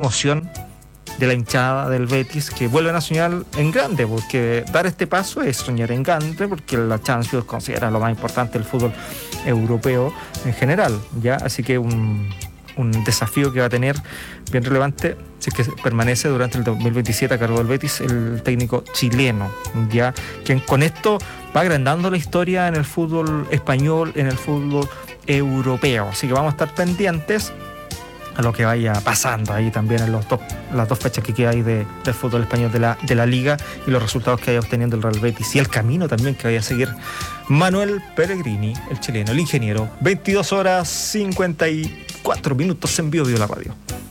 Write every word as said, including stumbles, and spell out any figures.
emoción de la hinchada del Betis, que vuelven a soñar en grande, porque dar este paso es soñar en grande, porque la Champions considera lo más importante del fútbol europeo en general, ¿ya? Así que un, un desafío que va a tener bien relevante si es que permanece durante el dos mil veintisiete a cargo del Betis el técnico chileno, ¿ya? Quien con esto va agrandando la historia en el fútbol español, en el fútbol europeo. Así que vamos a estar pendientes a lo que vaya pasando ahí también en los dos, las dos fechas que queda ahí de, del fútbol español de la, de la Liga, y los resultados que vaya obteniendo el Real Betis y el camino también que vaya a seguir Manuel Pellegrini, el chileno, el ingeniero. veintidós horas cincuenta y cuatro minutos en Bio Bio la radio.